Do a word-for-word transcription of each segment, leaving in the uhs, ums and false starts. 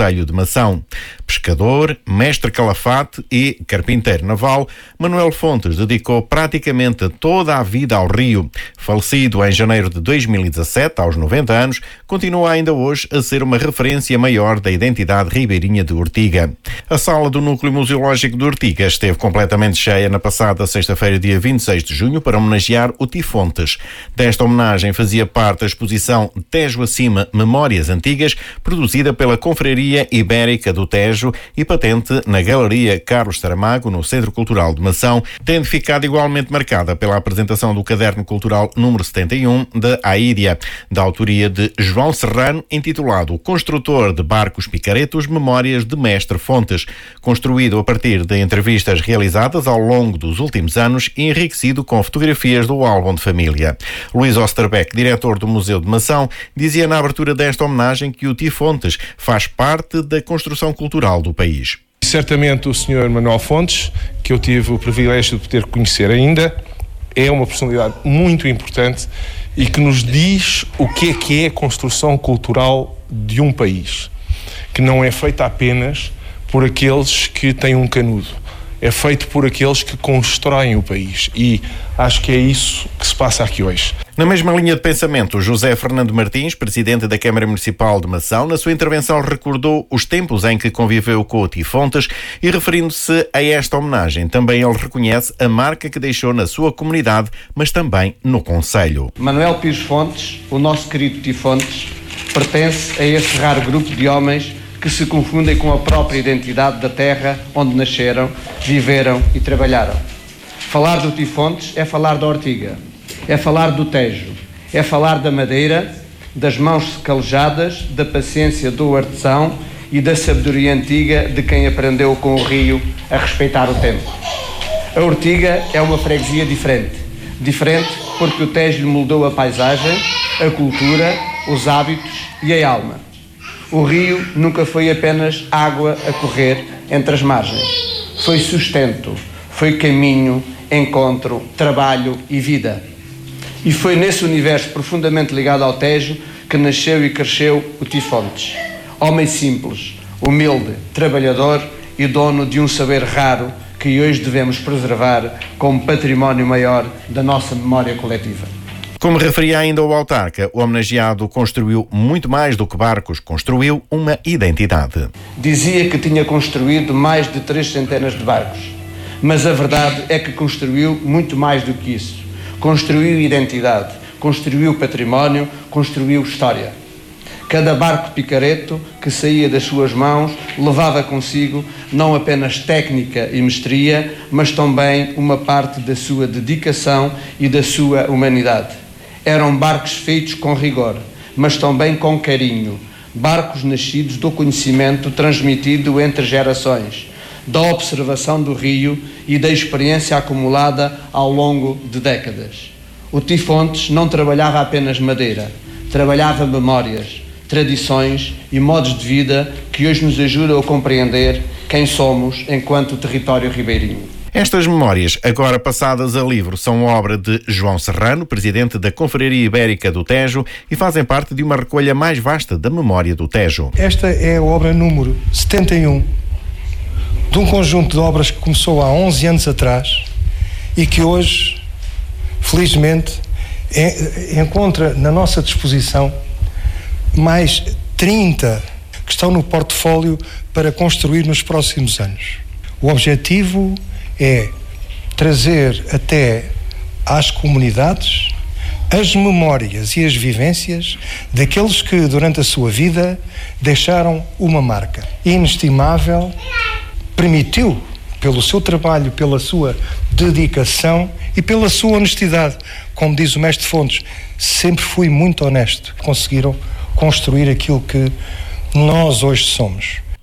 Concelho de Mação. Pescador, mestre calafate e carpinteiro naval, Manuel Fontes dedicou praticamente toda a vida ao rio. Falecido em janeiro de dois mil e dezassete, aos noventa anos, continua ainda hoje a ser uma referência maior da identidade ribeirinha de Ortiga. A sala do Núcleo Museológico de Ortiga esteve completamente cheia na passada sexta-feira, dia vinte e seis de junho, para homenagear o Tifontes. Desta homenagem fazia parte a exposição Tejo Acima Memórias Antigas, produzida pela Confraria Ibérica do Tejo e patente na Galeria Carlos Saramago, no Centro Cultural de Mação, tendo ficado igualmente marcada pela apresentação do Caderno Cultural número setenta e um da Aídia, da autoria de João Serrano, intitulado Construtor de Barcos Picaretos, Memórias de Mestre Fontes, construído a partir de entrevistas realizadas ao longo dos últimos anos e enriquecido com fotografias do álbum de família. Luís Osterbeck, diretor do Museu de Mação, dizia na abertura desta homenagem que o Tifontes faz parte da construção cultural do país. Certamente o senhor Manuel Fontes, que eu tive o privilégio de poder conhecer ainda, é uma personalidade muito importante e que nos diz o que é que é a construção cultural de um país, que não é feita apenas por aqueles que têm um canudo, é feito por aqueles que constroem o país, e acho que é isso que se passa aqui hoje. Na mesma linha de pensamento, José Fernando Martins, presidente da Câmara Municipal de Mação, na sua intervenção recordou os tempos em que conviveu com o Tifontes e, referindo-se a esta homenagem, também ele reconhece a marca que deixou na sua comunidade, mas também no concelho. Manuel Pires Fontes, o nosso querido Tifontes, pertence a esse raro grupo de homens que se confundem com a própria identidade da terra onde nasceram, viveram e trabalharam. Falar do Tifontes é falar da Ortiga, é falar do Tejo, é falar da madeira, das mãos calejadas, da paciência do artesão e da sabedoria antiga de quem aprendeu com o rio a respeitar o tempo. A Ortiga é uma freguesia diferente. Diferente porque o Tejo lhe moldou a paisagem, a cultura, os hábitos e a alma. O rio nunca foi apenas água a correr entre as margens. Foi sustento, foi caminho, encontro, trabalho e vida. E foi nesse universo profundamente ligado ao Tejo que nasceu e cresceu o Tifontes. Homem simples, humilde, trabalhador e dono de um saber raro que hoje devemos preservar como património maior da nossa memória coletiva. Como referia ainda o autarca, o homenageado construiu muito mais do que barcos, construiu uma identidade. Dizia que tinha construído mais de três centenas de barcos, mas a verdade é que construiu muito mais do que isso. Construiu identidade, construiu património, construiu história. Cada barco picareto que saía das suas mãos levava consigo não apenas técnica e mestria, mas também uma parte da sua dedicação e da sua humanidade. Eram barcos feitos com rigor, mas também com carinho. Barcos nascidos do conhecimento transmitido entre gerações, da observação do rio e da experiência acumulada ao longo de décadas. O Tifontes não trabalhava apenas madeira, trabalhava memórias, tradições e modos de vida que hoje nos ajudam a compreender quem somos enquanto território ribeirinho. Estas memórias, agora passadas a livro, são obra de João Serrano, presidente da Confraria Ibérica do Tejo, e fazem parte de uma recolha mais vasta da memória do Tejo. Esta é a obra número setenta e um de um conjunto de obras que começou há onze anos atrás e que hoje, felizmente, é, encontra na nossa disposição mais trinta que estão no portfólio para construir nos próximos anos. O objetivo é trazer até às comunidades as memórias e as vivências daqueles que durante a sua vida deixaram uma marca inestimável, permitiu, pelo seu trabalho, pela sua dedicação e pela sua honestidade, como diz o mestre Fontes, sempre fui muito honesto, conseguiram construir aquilo que nós hoje somos.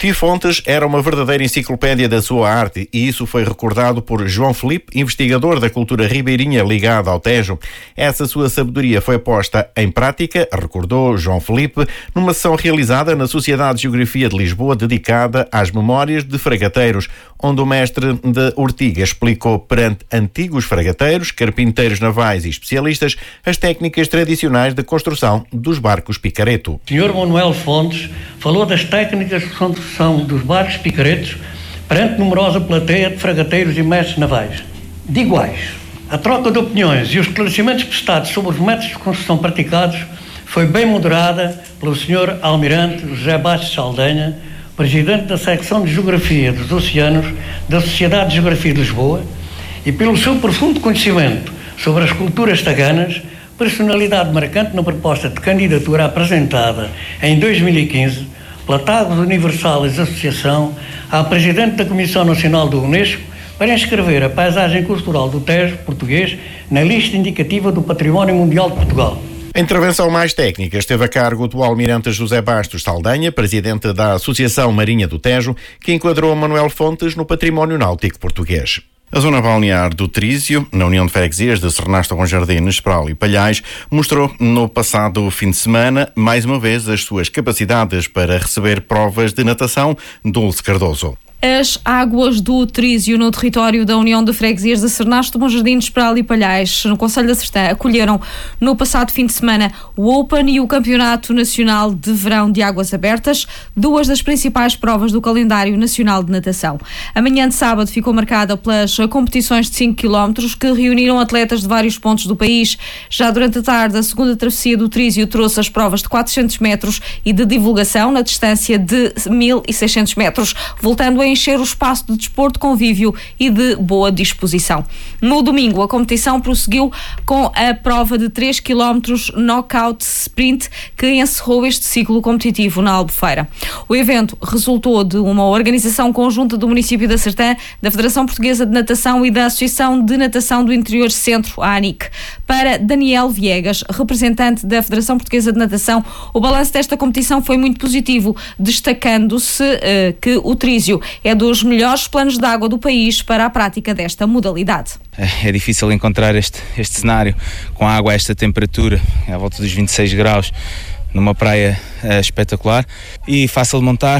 Tifontes era uma verdadeira enciclopédia da sua arte e isso foi recordado por João Filipe, investigador da cultura ribeirinha ligada ao Tejo. Essa sua sabedoria foi posta em prática, recordou João Filipe, numa sessão realizada na Sociedade de Geografia de Lisboa dedicada às memórias de fragateiros, onde o mestre de Ortiga explicou perante antigos fragateiros, carpinteiros navais e especialistas as técnicas tradicionais de construção dos barcos picareto. O senhor Manuel Fontes falou das técnicas de construção dos barcos picaretos perante numerosa plateia de fragateiros e mestres navais. De iguais, a troca de opiniões e os esclarecimentos prestados sobre os métodos de construção praticados foi bem moderada pelo senhor Almirante José Bastos Saldanha, presidente da secção de Geografia dos Oceanos da Sociedade de Geografia de Lisboa, e pelo seu profundo conhecimento sobre as culturas taganas, personalidade marcante na proposta de candidatura apresentada em dois mil e quinze pela Tagus Universalis Associação à Presidente da Comissão Nacional do Unesco para inscrever a paisagem cultural do Tejo português na lista indicativa do Património Mundial de Portugal. A intervenção mais técnica esteve a cargo do almirante José Bastos Saldanha, presidente da Associação Marinha do Tejo, que enquadrou Manuel Fontes no património náutico português. A zona balnear do Trísio, na União de Freguesias de Sernasto com Jardines, Espral e Palhais, mostrou no passado fim de semana, mais uma vez, as suas capacidades para receber provas de natação. Dulce Cardoso. As águas do Trísio, no território da União de Freguesias de Sernasto, Bom Jardim, Espral e Palhais, no Concelho da Sertã, acolheram no passado fim de semana o Open e o Campeonato Nacional de Verão de Águas Abertas, duas das principais provas do calendário nacional de natação. A manhã de sábado ficou marcada pelas competições de cinco quilómetros que reuniram atletas de vários pontos do país. Já durante a tarde, a segunda travessia do Trísio trouxe as provas de quatrocentos metros e de divulgação na distância de mil e seiscentos metros, voltando a encher o espaço de desporto, convívio e de boa disposição. No domingo, a competição prosseguiu com a prova de três quilómetros Knockout Sprint, que encerrou este ciclo competitivo na Albufeira. O evento resultou de uma organização conjunta do município da Sertã, da Federação Portuguesa de Natação e da Associação de Natação do Interior Centro, a ANIC. Para Daniel Viegas, representante da Federação Portuguesa de Natação, o balanço desta competição foi muito positivo, destacando-se uh, que o Trísio é dos melhores planos de água do país para a prática desta modalidade. É difícil encontrar este, este cenário com água a esta temperatura, à volta dos vinte e seis graus, numa praia é, espetacular e fácil de montar.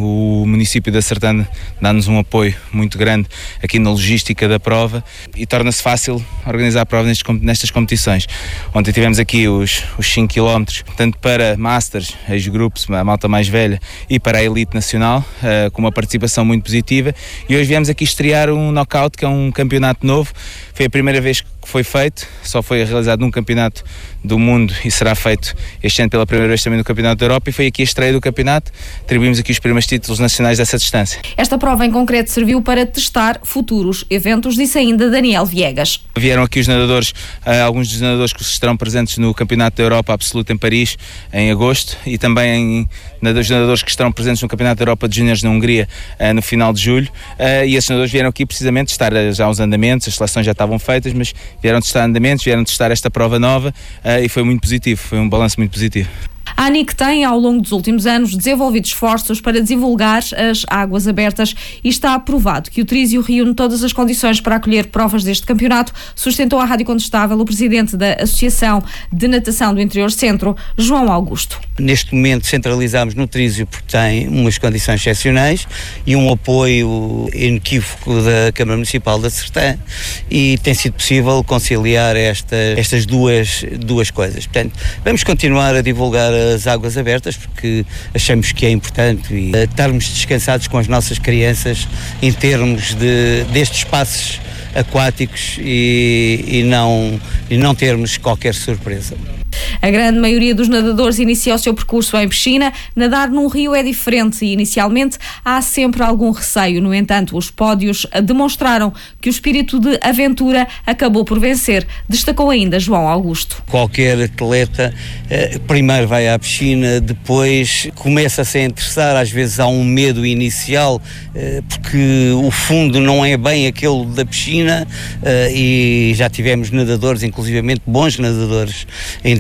O município da Sertã dá-nos um apoio muito grande aqui na logística da prova e torna-se fácil organizar a prova nestes, nestas competições. Ontem tivemos aqui os, os cinco quilómetros, tanto para Masters, Age-Groups, a malta mais velha, e para a Elite Nacional, uh, com uma participação muito positiva. E hoje viemos aqui estrear um Knockout, que é um campeonato novo. Foi a primeira vez que foi feito, só foi realizado num campeonato do mundo e será feito este ano pela primeira vez também no Campeonato da Europa, e foi aqui a estreia do campeonato. Atribuímos aqui os primeiros títulos nacionais dessa distância. Esta prova em concreto serviu para testar futuros eventos, disse ainda Daniel Viegas. Vieram aqui os nadadores, alguns dos nadadores que estarão presentes no Campeonato da Europa Absoluto em Paris em agosto, e também os nadadores que estarão presentes no Campeonato da Europa de Júniores na Hungria no final de julho, e esses nadadores vieram aqui precisamente testar já os andamentos. As seleções já estavam feitas, mas vieram testar andamentos, vieram testar esta prova nova, e foi muito positivo, foi um balanço muito positivo. A ANIC tem, ao longo dos últimos anos, desenvolvido esforços para divulgar as águas abertas e está aprovado que o Trísio reúne todas as condições para acolher provas deste campeonato, sustentou à Rádio Contestável o presidente da Associação de Natação do Interior Centro, João Augusto. Neste momento centralizamos no Trísio porque tem umas condições excepcionais e um apoio inequívoco da Câmara Municipal da Sertã, e tem sido possível conciliar esta, estas duas, duas coisas. Portanto, vamos continuar a divulgar as águas abertas porque achamos que é importante, e uh, estarmos descansados com as nossas crianças em termos de, destes espaços aquáticos e, e, não, e não termos qualquer surpresa. A grande maioria dos nadadores inicia o seu percurso em piscina. Nadar num rio é diferente e inicialmente há sempre algum receio. No entanto, os pódios demonstraram que o espírito de aventura acabou por vencer, destacou ainda João Augusto. Qualquer atleta eh, primeiro vai à piscina, depois começa-se a interessar, às vezes há um medo inicial eh, porque o fundo não é bem aquele da piscina, eh, e já tivemos nadadores, inclusivamente bons nadadores, em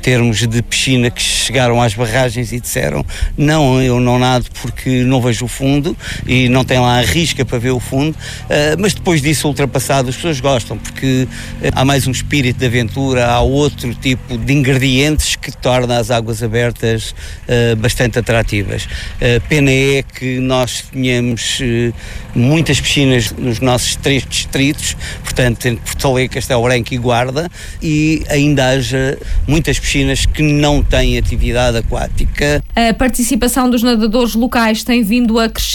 termos de piscina, que chegaram às barragens e disseram não, eu não nado porque não vejo o fundo e não tem lá a risca para ver o fundo, uh, mas depois disso ultrapassado as pessoas gostam, porque uh, há mais um espírito de aventura, há outro tipo de ingredientes que torna as águas abertas uh, bastante atrativas. Uh, pena é que nós tenhamos uh, muitas piscinas nos nossos três distritos, portanto entre Porto Alegre, Castelo Branco e Guarda, e ainda haja muitas piscinas que não têm atividade aquática. A participação dos nadadores locais tem vindo a crescer